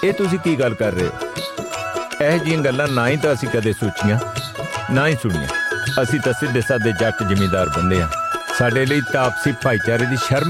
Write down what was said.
ਇਹ ਤੁਸੀਂ ਕੀ ਗੱਲ ਕਰ ਰਹੇ ਹੋ? ਇਹੋ ਜਿਹੀਆਂ ਗੱਲਾਂ ਨਾ ਹੀ ਤਾਂ ਅਸੀਂ ਕਦੇ ਸੋਚੀਆਂ, ਨਾ ਹੀ ਸੁਣੀਆਂ। ਅਸੀਂ ਤਾਂ ਸਿੱਧੇ ਸਾਦੇ ਜੱਟ ਜ਼ਿਮੀਂਦਾਰ ਬੰਦੇ ਹਾਂ। ਸਾਡੇ ਲਈ ਤਾਂ ਆਪਸੀ ਭਾਈਚਾਰੇ ਦੀ ਸ਼ਰਮ